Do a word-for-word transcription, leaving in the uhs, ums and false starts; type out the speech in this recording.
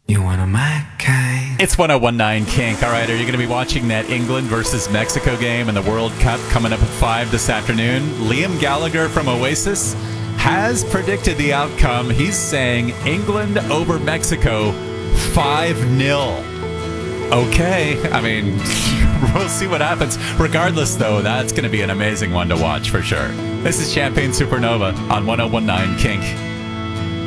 You want a my kind? It's one oh one nine Kink. All right, are you going to be watching that England versus Mexico game in the World Cup coming up at five this afternoon? Liam Gallagher from Oasis has predicted the outcome. He's saying England over Mexico five nil. Okay, I mean, we'll see what happens. Regardless, though, that's going to be an amazing one to watch for sure. This is Champagne Supernova on one oh one nine Kink.